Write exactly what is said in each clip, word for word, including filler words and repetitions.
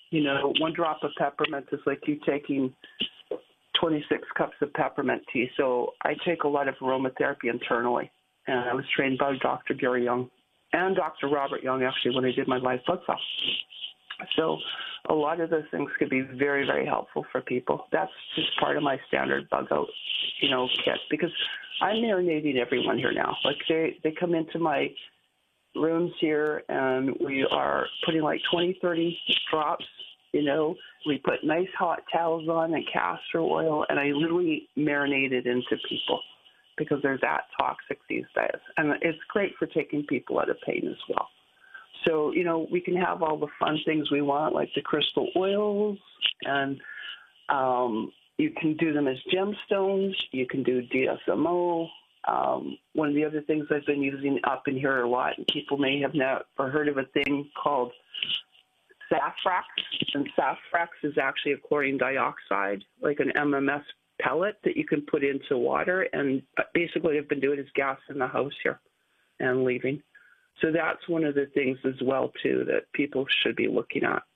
You know, one drop of peppermint is like you taking twenty-six cups of peppermint tea. So I take a lot of aromatherapy internally. And I was trained by Doctor Gary Young and Doctor Robert Young, actually, when I did my live blood cell. So a lot of those things could be very, very helpful for people. That's just part of my standard bug out, you know, kit, because I'm marinating everyone here now. Like they, they come into my rooms here and we are putting like twenty, thirty drops, you know. We put nice hot towels on and castor oil, and I literally marinate it into people because they're that toxic these days. And it's great for taking people out of pain as well. So, you know, we can have all the fun things we want, like the crystal oils, and um, you can do them as gemstones. You can do D S M O. Um, one of the other things I've been using up in here a lot, and people may have never heard of a thing called Safrax. And Safrax is actually a chlorine dioxide, like an M M S pellet that you can put into water. And basically what I've been doing is gas in the house here and leaving. So that's one of the things as well, too, that people should be looking at.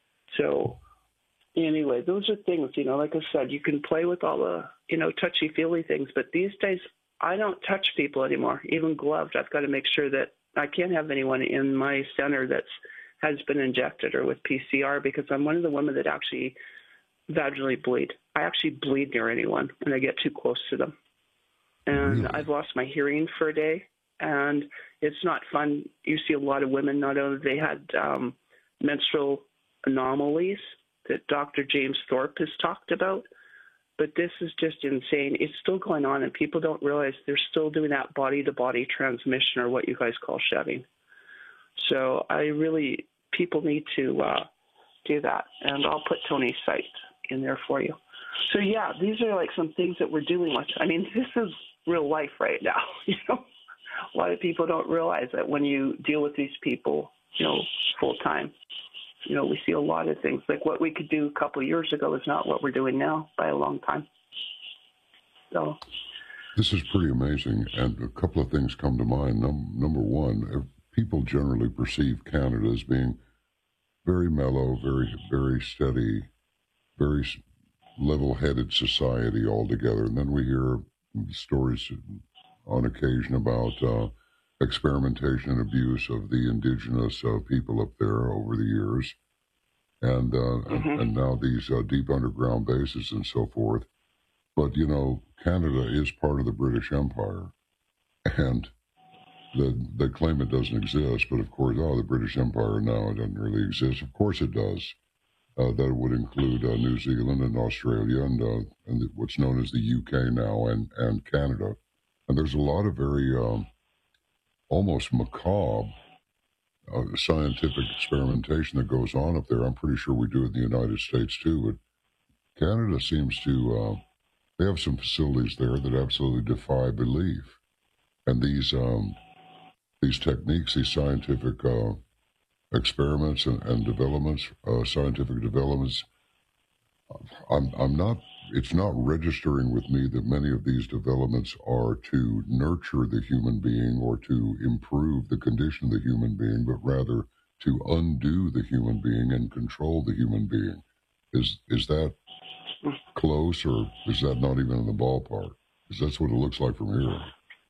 So anyway, those are things, you know, like I said, you can play with all the, you know, touchy-feely things. But these days, I don't touch people anymore, even gloved. I've got to make sure that I can't have anyone in my center that's has been injected or with P C R, because I'm one of the women that actually vaginally bleed. I actually bleed near anyone when I get too close to them. And Really? I've lost my hearing for a day. And it's not fun. You see a lot of women, not only they had um, menstrual anomalies that Doctor James Thorpe has talked about, but this is just insane. It's still going on, and people don't realize they're still doing that body-to-body transmission, or what you guys call shedding. So I really, people need to uh, do that, and I'll put Tony's site in there for you. So, yeah, these are like some things that we're dealing with. I mean, this is real life right now, you know. A lot of people don't realize that when you deal with these people, you know, full time, you know, we see a lot of things. Like what we could do a couple of years ago is not what we're doing now by a long time. So this is pretty amazing. And a couple of things come to mind. Num- number one, people generally perceive Canada as being very mellow, very, very steady, very level-headed society altogether. And then we hear stories on occasion about uh, experimentation and abuse of the indigenous uh, people up there over the years, and uh, mm-hmm. and, and now these uh, deep underground bases and so forth. But, you know, Canada is part of the British Empire, and the, they claim it doesn't exist, but of course, oh, the British Empire now doesn't really exist. Of course it does. Uh, that would include uh, New Zealand and Australia and, uh, and what's known as the U K now, and, and Canada. And there's a lot of very um, almost macabre uh, scientific experimentation that goes on up there. I'm pretty sure we do it in the United States too, but Canada seems to, uh, they have some facilities there that absolutely defy belief. And these um, these techniques, these scientific uh, experiments and, and developments, uh, scientific developments, I'm, I'm not, it's not registering with me that many of these developments are to nurture the human being or to improve the condition of the human being, but rather to undo the human being and control the human being. Is is that close, or is that not even in the ballpark? Because that's what it looks like from here.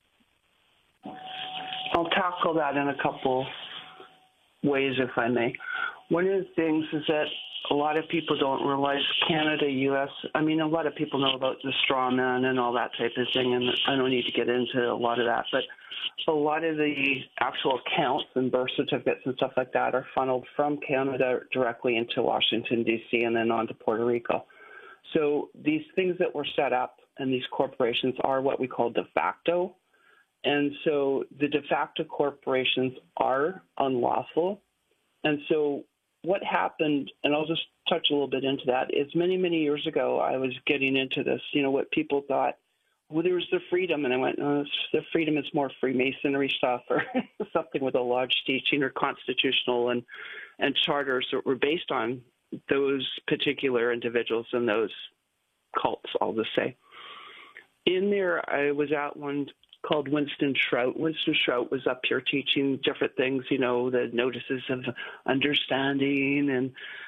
I'll tackle that in a couple ways, if I may. One of the things is that a lot of people don't realize Canada, U S, I mean, a lot of people know about the straw man and all that type of thing, and I don't need to get into a lot of that, but a lot of the actual accounts and birth certificates and stuff like that are funneled from Canada directly into Washington, D C, and then on to Puerto Rico. So these things that were set up and these corporations are what we call de facto. And so the de facto corporations are unlawful. And so what happened, and I'll just touch a little bit into that, is many, many years ago I was getting into this, you know, what people thought, well, there was the freedom, and I went, oh, the freedom is more Freemasonry stuff or something with a lodge teaching or constitutional and, and charters that were based on those particular individuals and those cults, I'll just say. In there, I was at one called Winston Shrout. Winston Shrout was up here teaching different things, you know, the notices of understanding and